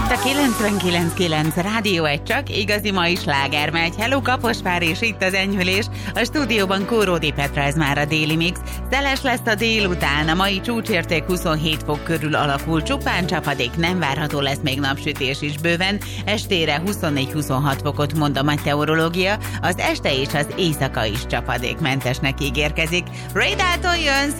Itt a 99.9 Rádió egy csak igazi mai sláger megy. Hello Kaposvár, és itt az enyhülés. A stúdióban Kóródi Petra, ez már a déli mix. Szeles lesz a délután, a mai csúcsérték 27 fok körül alakul. Csupán csapadék, nem várható, lesz még napsütés is bőven. Estére 24-26 fokot mond a meteorológia. Az este és az éjszaka is csapadékmentesnek ígérkezik. Ray Dalton jön,